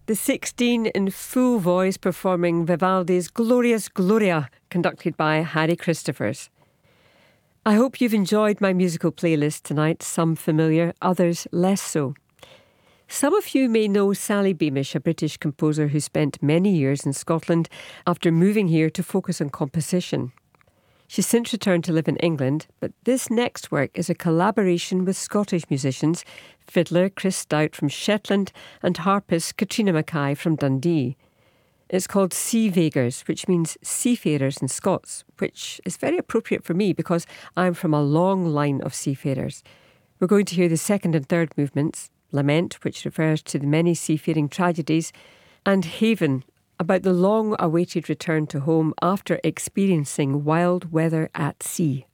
The 16 in full voice performing Vivaldi's Glorious Gloria, conducted by Harry Christophers. I hope you've enjoyed my musical playlist tonight, some familiar, others less so. Some of you may know Sally Beamish, a British composer who spent many years in Scotland after moving here to focus on composition. She's since returned to live in England, but this next work is a collaboration with Scottish musicians, fiddler Chris Stout from Shetland and harpist Katrina Mackay from Dundee. It's called Seavagers, which means seafarers in Scots, which is very appropriate for me because I'm from a long line of seafarers. We're going to hear the second and third movements, Lament, which refers to the many seafaring tragedies, and Haven, about the long-awaited return to home after experiencing wild weather at sea.